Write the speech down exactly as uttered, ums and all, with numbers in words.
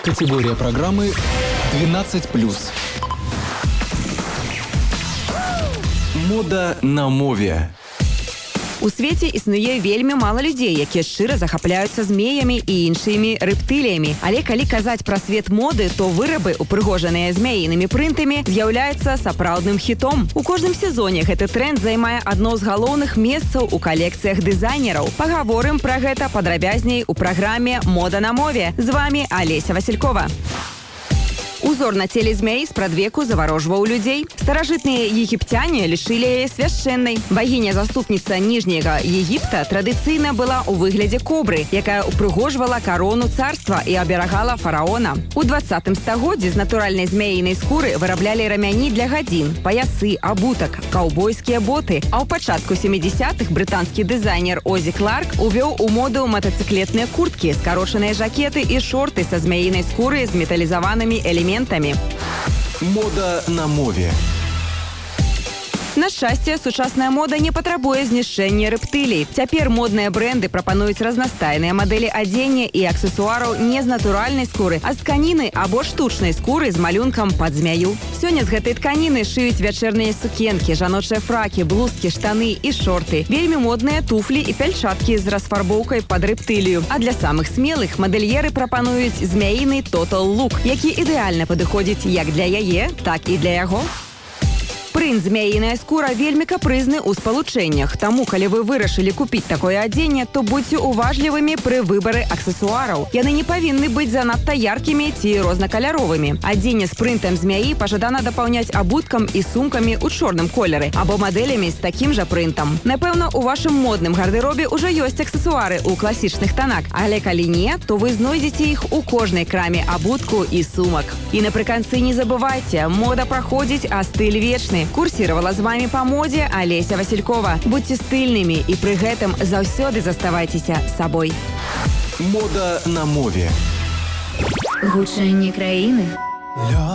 Категория программы двенадцать плюс. Мода на мове. У свеце існуе вельмі мала людзей, якія шчыра захапляюцца змеямі і іншымі рэптыліямі. Але калі казаць пра свет моды, то вырабы, упрыгожаныя змяінымі прынтамі, з'яўляюцца сапраўдным хітом. У кожным сезоне гэты тренд займае адно з галоўных месцаў у калекцыях дызайнераў. Пагаворым пра гэта падрабязней у праграме «Мода на мове». З вами Олеся Василькова. Узор на теле змей спрадвеку заварожваў людзей. Старажытныя егіпцяне лічылі яе свяшчэннай. Багіня-заступніца ніжняга Егіпта традыцыйна была ў выглядзе кобры, якая упрыгожвала карону царства і аберагала фараона. У дваццатым стагоддзі з натуральнай змеінай скуры выраблялі рамяні для гадзін, паясы, абутак, каўбойскія боты. А ў пачатку сямідзясятых брытанскі дызайнер Озі Кларк увёў у моду матацыклетныя курткі, скарочаныя жакеты і шорты са змеінай скуры з металізаванымі элементамі. Мода на мове. На шчасце, сучасная мода не патрабуе знішчэння рэптылій. Цяпер модныя брэнды прапануюць разнастайныя мадэлі адзення і аксесуараў не з натуральнай скуры, а з тканіны або штучнай скуры з малюнкам пад змяю. Сёння з гэтай тканіны шыюць вячэрныя сукенкі, жаночыя фракі, блузкі, штаны і шорты. Вельмі модныя туфлі і пяльчаткі з расфарбоўкай пад рэптылію. А для самых смелых мадэльеры прапануюць змяіны Total Look, які ідэальна падыходзіць як для яе, так і для яго. Прынт змяіная скура вельмі капрызны ў спалучэннях. Таму, калі вы вырашылі купіць такое адзенне, то будьце уважлівымі пры выбары аксесуараў. Яны не павінны быць занадта яркімі ці рознакаляровымі. Адзенне з прынтам змяі пажадана дапаўняць абуткам і сумкамі ў чорным колеры або мадэлямі з такім жа прынтам. Напэўна, у вашым модным гардэробе ўжо ёсць аксесуары ў класічных танах, але калі не, то вы знойдзеце іх у кожнай краме абутку і сумак. І напрыканцы не забывайце, мода праходзіць, а стыль вечны. Курсировала з вами па модзе Олеся Василькова. Будьце стыльнымі і пры гэтым заўсёды заставайцеся сабой. Мода на мове. Гучанне краіны.